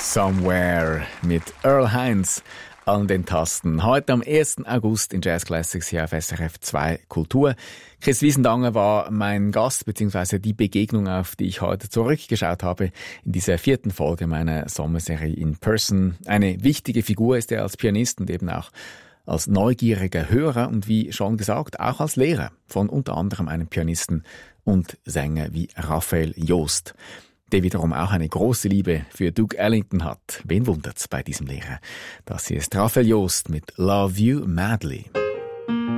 Somewhere mit Earl Hines an den Tasten. Heute am 1. August in Jazz Classics hier auf SRF 2 Kultur. Chris Wiesendanger war mein Gast, beziehungsweise die Begegnung, auf die ich heute zurückgeschaut habe in dieser 4. Folge meiner Sommerserie In Person. Eine wichtige Figur ist er als Pianist und eben auch als neugieriger Hörer und wie schon gesagt, auch als Lehrer von unter anderem einem Pianisten und Sänger wie Raphael Jost, der wiederum auch eine große Liebe für Duke Ellington hat. Wen wundert's bei diesem Lehrer? Das hier ist Raphael Jost mit Love You Madly.